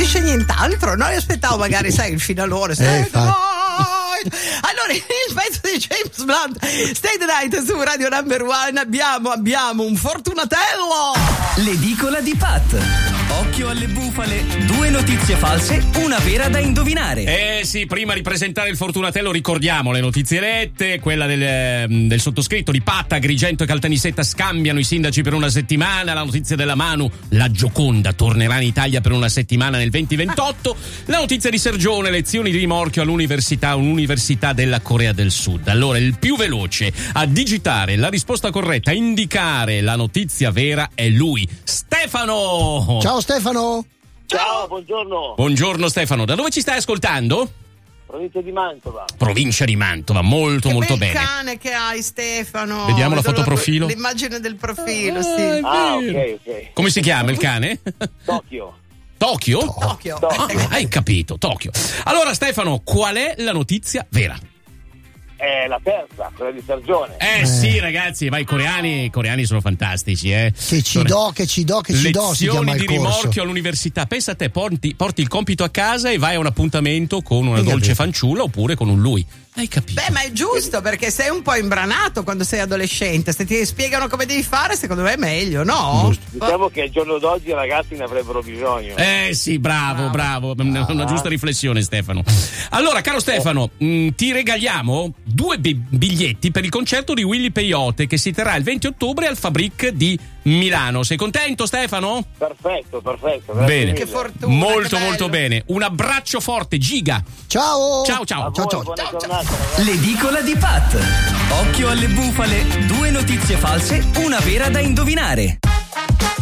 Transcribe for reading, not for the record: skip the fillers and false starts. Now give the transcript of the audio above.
finisce nient'altro. Noi aspettavo magari, sai, il finalone. Allora, il pezzo di James Blunt, Stay the Night su Radio Number One. Abbiamo un fortunatello. L'edicola di Pat. Occhio alle bufale, 2 notizie false, una vera da indovinare. Sì, prima di presentare il fortunatello ricordiamo le notizie lette, quella del sottoscritto di Pat, Agrigento e Caltanissetta scambiano i sindaci per una settimana, la notizia della Manu, la Gioconda tornerà in Italia per una settimana nel 2028, la notizia di Sergione, lezioni di rimorchio un'università della Corea del Sud. Allora, il più veloce a digitare la risposta corretta, a indicare la notizia vera è lui, Stefano. Ciao Stefano. Ciao, buongiorno. Buongiorno Stefano, da dove ci stai ascoltando? Provincia di Mantova. Provincia di Mantova, molto molto bene. Che cane che hai, Stefano. Vediamo la fotoprofilo. L'immagine del profilo, sì. Ok. Come si chiama il cane? Tokyo. Tokyo? Tokyo. Hai capito, Tokyo. Allora Stefano, qual è la notizia vera? È la terza, quella di Sergione. Sì, ragazzi, ma i coreani sono fantastici, Che ci do, si chiama lezioni il di corso. rimorchio all'università. Pensa a te, porti il compito a casa e vai a un appuntamento con una dolce fanciulla oppure con un lui. Hai capito? Beh, ma è giusto, perché sei un po' imbranato quando sei adolescente. Se ti spiegano come devi fare, secondo me è meglio, no? Diciamo che al giorno d'oggi i ragazzi ne avrebbero bisogno. Sì, bravo. Una giusta riflessione, Stefano. Allora, caro Stefano, ti regaliamo 2 biglietti per il concerto di Willy Peyote che si terrà il 20 ottobre al Fabric di Milano. Sei contento, Stefano? Perfetto. Bene. Che fortuna. Molto bene. Un abbraccio forte, Giga. Ciao. Ciao. Buona giornata, ragazzi. L'edicola di Pat. Occhio alle bufale, 2 notizie false, una vera da indovinare.